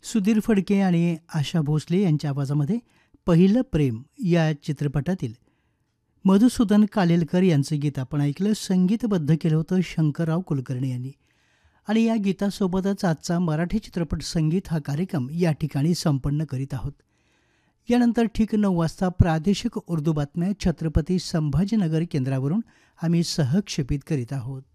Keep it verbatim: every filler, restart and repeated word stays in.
सुधीर फडके आणि आशा भोसले यांच्या आवाजामध्ये पहिलं प्रेम या चित्रपटातील मधुसूदन कालेलकर यांचं गीत आपण ऐकलं. संगीतबद्ध केलं होतं शंकरराव कुलकर्णी यांनी. आणि या गीतासोबतच आजचा मराठी चित्रपट संगीत हा कार्यक्रम या ठिकाणी संपन्न करीत आहोत. यानंतर ठीक नऊ वाजता प्रादेशिक उर्दू बातम्या छत्रपती संभाजीनगर केंद्रावरून आम्ही सहक्षेपित करीत आहोत.